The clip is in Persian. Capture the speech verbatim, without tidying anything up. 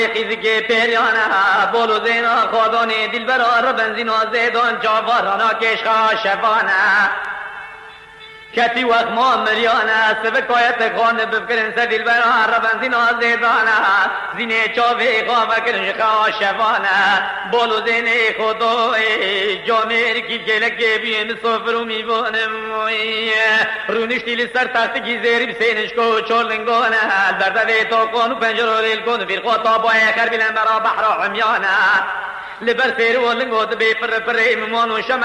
خیزگی پیریانا بولو زینا خودانی دل برار بنزینا زیدان جاوارانا کشخا شفانا کتی وقت ما مریانا سبک باید خانه بفکرن سدیل برار بنزینا زیدانا زینه چاوی خواه کرن خوا شفانا بولو زینه خدای جامیر کی گلک بیم سفرو میبانم رونشتی لسر تختگی زیری بسینش کو چولنگانا درده تو کن و پنجر ریل کن فیر خطا با اخر بیلن برا بحر عمیانا لبر سیر و لنگود بی پر پر ایمان و شمع